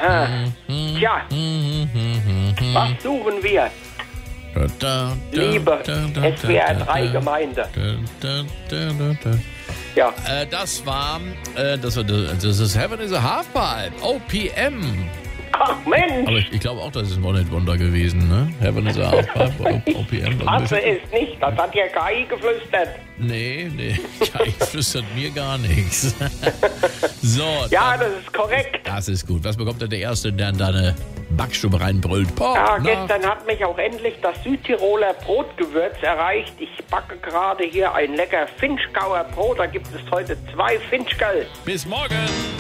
Tja, was suchen wir? Liebe SWR 3 Gemeinde. Ja. Das ist Heaven is a Halfpipe, OPM. Ach Mensch! Aber ich glaube auch, das ist ein One-Hit-Wonder gewesen, ne? Heaven is a Halfpipe, OPM. Hasse es nicht, das hat ja Kai geflüstert. Nee, Kai flüstert mir gar nichts. So. Ja, das ist korrekt. Das ist gut. Was bekommt denn der Erste, der in deine Backstube reinbrüllt? Ja, gestern hat mich auch endlich das Südtiroler Brotgewürz erreicht. Ich backe gerade hier ein lecker Finchgauer Brot. Da gibt es heute 2 Finchgall. Bis morgen!